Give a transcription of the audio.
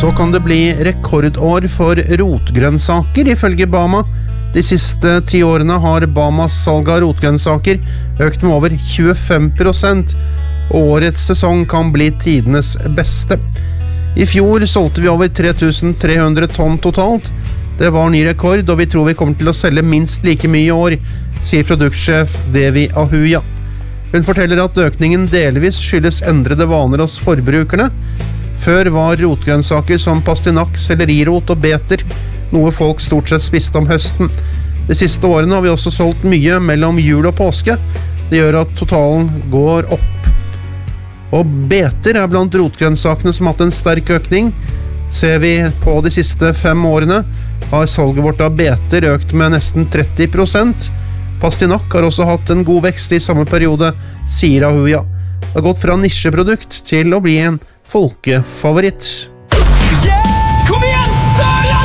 Så kan det bli rekordår for rotgrønnsaker, ifølge Bama. De siste 10 årene har Bamas salg av rotgrønnsaker økt med over 25%, og årets sesong kan bli tidenes beste. I fjor solgte vi over 3300 tonn totalt. Det var ny rekord, og vi tror vi kommer til å selge minst like mye i år, sier produktsjef Devi Ahuja. Hun forteller at økningen delvis skyldes endrede vaner hos forbrukerne. Før var rotgrønnsaker som pastinakk, sellerirot og beter noe folk stort sett spiste om høsten. De siste årene har vi også solgt mye mellom jul og påske. Det gjør at totalen går opp. Og beter er blant rotgrønnsakene som har hatt en sterk økning. Ser vi på de siste 5 årene, har salget vårt av beter økt med nesten 30%. Pastinakk har også hatt en god vekst i samme periode, sier Ahuja. Det har gått fra nisjeprodukt til å bli en folkefavoritt.